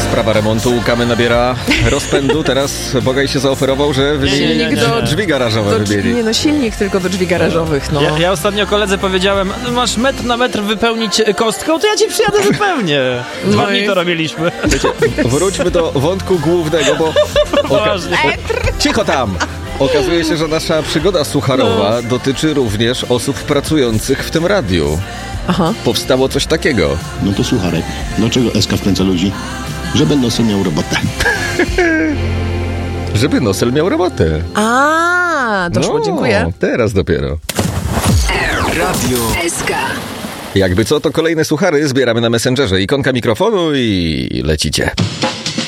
sprawa remontu Łukamy nabiera rozpędu. Teraz Bogaj się zaoferował, że wymieni drzwi garażowe. Nie, silnik tylko do drzwi garażowych. No. Ja ostatnio koledze powiedziałem, masz metr na metr wypełnić kostką, to ja ci przyjadę zupełnie. 2 dni to robiliśmy. Wiecie, wróćmy do wątku głównego, bo... Cicho tam! Okazuje się, że nasza przygoda sucharowa dotyczy również osób pracujących w tym radiu. Aha. Powstało coś takiego. No to sucharek. Dlaczego SK wkręca ludzi? Żeby Nosel miał robotę. Żeby Nosel miał robotę. Doszło, dziękuję. Teraz dopiero. Radio SK. Jakby co, to kolejne suchary zbieramy na Messengerze. Ikonka mikrofonu i lecicie.